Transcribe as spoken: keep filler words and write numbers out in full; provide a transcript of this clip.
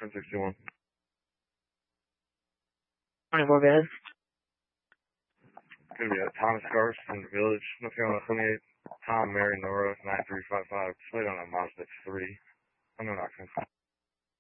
ten sixty-one. twenty-four bed. Gonna be at Thomas Cars from the Village, North Carolina twenty-eight. Tom, Mary, Nora, nine three five five. Played on a Mazda three. I'm not going